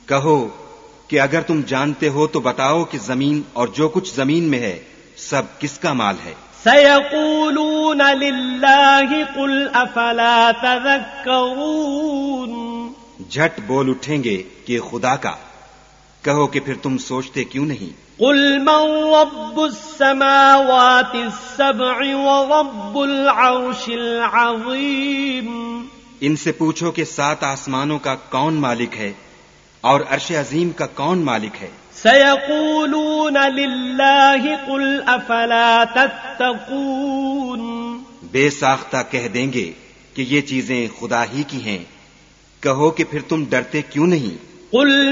कहो कि अगर तुम जानते हो तो बताओ कि जमीन और जो कुछ जमीन में है सब किसका माल है। सयक़ूलून लिल्लाहि कुल अफला तज़क्करून, झट बोल उठेंगे कि खुदा का। कहो कि फिर तुम सोचते क्यों नहीं। कुल मन रब्बुस समावातिस सब'i व रब्बुल अर्शिल अज़ीम, इनसे पूछो कि 7 आसमानों का कौन मालिक है और अर्श अजीम का कौन मालिक है। सयक़ूलून लिल्लाहि कुल अफला तत्तक़ून, बेसाख्ता कह देंगे कि ये चीजें खुदा ही की हैं। कहो कि फिर तुम डरते क्यों नहीं।